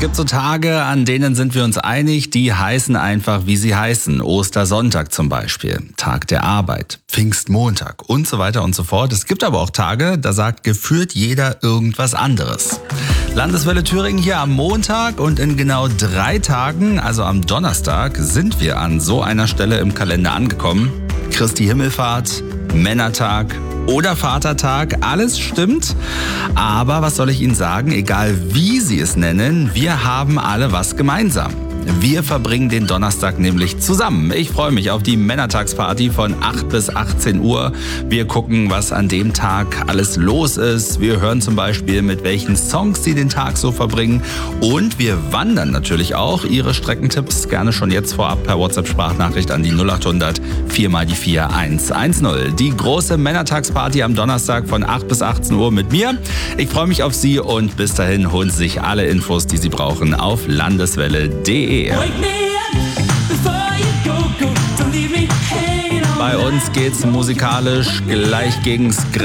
gibt so Tage, an denen sind wir uns einig, die heißen einfach, wie sie heißen. Ostersonntag zum Beispiel, Tag der Arbeit, Pfingstmontag und so weiter und so fort. Es gibt aber auch Tage, da sagt gefühlt jeder irgendwas anderes. Landeswelle Thüringen hier am Montag und in genau 3 Tagen, also am Donnerstag, sind wir an so einer Stelle im Kalender angekommen. Christi Himmelfahrt, Männertag oder Vatertag, alles stimmt. Aber was soll ich Ihnen sagen, egal wie Sie es nennen, wir haben alle was gemeinsam. Wir verbringen den Donnerstag nämlich zusammen. Ich freue mich auf die Männertagsparty von 8 bis 18 Uhr. Wir gucken, was an dem Tag alles los ist. Wir hören zum Beispiel, mit welchen Songs Sie den Tag so verbringen. Und wir wandern natürlich auch. Ihre Streckentipps gerne schon jetzt vorab per WhatsApp-Sprachnachricht an die 0800 4x4 110. Die große Männertagsparty am Donnerstag von 8 bis 18 Uhr mit mir. Ich freue mich auf Sie und bis dahin holen Sie sich alle Infos, die Sie brauchen, auf landeswelle.de. Bei uns geht's musikalisch gleich gegens